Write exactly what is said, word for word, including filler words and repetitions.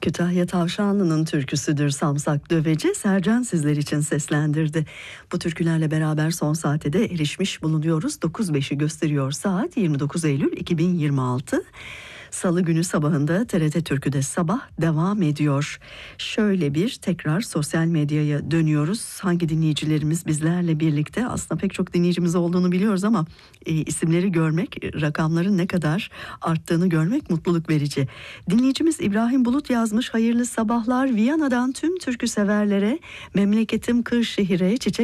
Kütahya Tavşanlı'nın türküsüdür Samsak Döveci, Sercan sizler için seslendirdi. Bu türkülerle beraber son saate de erişmiş bulunuyoruz. dokuz beşi gösteriyor saat. yirmi dokuz Eylül iki bin yirmi altı. Salı günü sabahında T R T Türkü'de sabah devam ediyor. Şöyle bir tekrar sosyal medyaya dönüyoruz. Hangi dinleyicilerimiz bizlerle birlikte? Aslında pek çok dinleyicimiz olduğunu biliyoruz ama e, isimleri görmek, rakamların ne kadar arttığını görmek mutluluk verici. Dinleyicimiz İbrahim Bulut yazmış: hayırlı sabahlar Viyana'dan tüm türkü severlere, memleketim Kırşehir'e çiçek